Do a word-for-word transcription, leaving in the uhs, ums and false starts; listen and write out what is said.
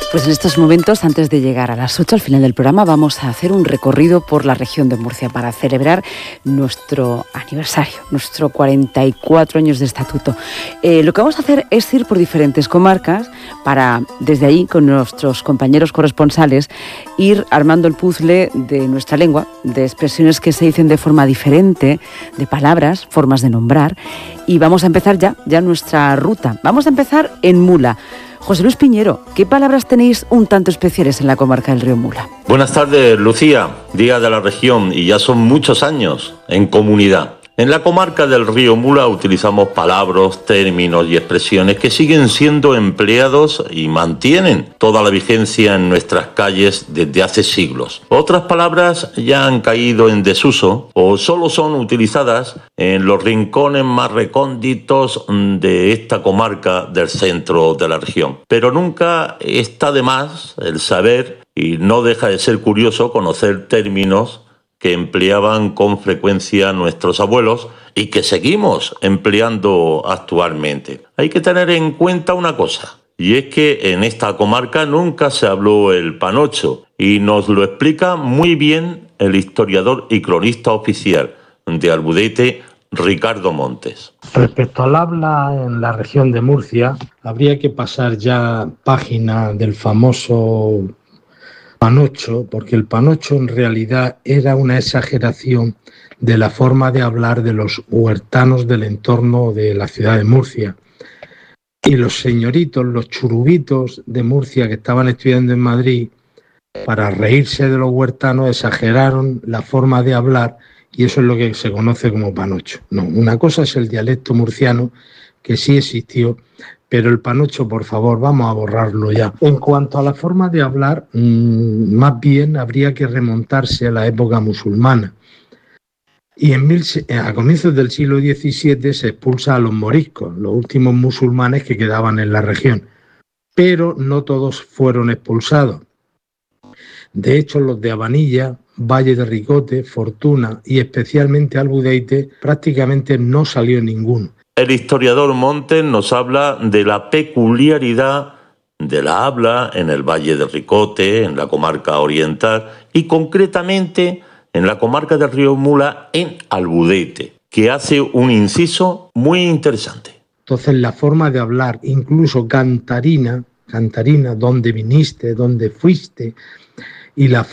Pues en estos momentos, antes de llegar a las ocho, al final del programa, vamos a hacer un recorrido por la región de Murcia para celebrar nuestro aniversario, nuestro cuarenta y cuatro años de estatuto. Eh, lo que vamos a hacer es ir por diferentes comarcas para, desde ahí, con nuestros compañeros corresponsales, ir armando el puzzle de nuestra lengua, de expresiones que se dicen de forma diferente, de palabras, formas de nombrar. Y vamos a empezar ya, ya nuestra ruta. Vamos a empezar en Mula. José Luis Piñero, ¿qué palabras tenéis un tanto especiales en la comarca del río Mula? Buenas tardes, Lucía, Día de la Región, y ya son muchos años en comunidad. En la comarca del río Mula utilizamos palabras, términos y expresiones que siguen siendo empleados y mantienen toda la vigencia en nuestras calles desde hace siglos. Otras palabras ya han caído en desuso o solo son utilizadas en los rincones más recónditos de esta comarca del centro de la región. Pero nunca está de más el saber, y no deja de ser curioso conocer términos que empleaban con frecuencia nuestros abuelos y que seguimos empleando actualmente. Hay que tener en cuenta una cosa, y es que en esta comarca nunca se habló el panocho, y nos lo explica muy bien el historiador y cronista oficial de Albudete, Ricardo Montes. Respecto al habla en la región de Murcia, habría que pasar ya página del famoso panocho, porque el panocho en realidad era una exageración de la forma de hablar de los huertanos del entorno de la ciudad de Murcia. Y los señoritos, los churubitos de Murcia que estaban estudiando en Madrid, para reírse de los huertanos, exageraron la forma de hablar, y eso es lo que se conoce como panocho. No, una cosa es el dialecto murciano, que sí existió, pero el panocho, por favor, vamos a borrarlo ya. En cuanto a la forma de hablar, mmm, más bien habría que remontarse a la época musulmana. Y en mil, a comienzos del siglo diecisiete se expulsa a los moriscos, los últimos musulmanes que quedaban en la región. Pero no todos fueron expulsados. De hecho, los de Abanilla, Valle de Ricote, Fortuna y especialmente Albudeite, prácticamente no salió ninguno. El historiador Montes nos habla de la peculiaridad de la habla en el Valle de Ricote, en la comarca oriental, y concretamente en la comarca del río Mula, en Albudete, que hace un inciso muy interesante. Entonces, la forma de hablar, incluso cantarina, cantarina, dónde viniste, dónde fuiste, y la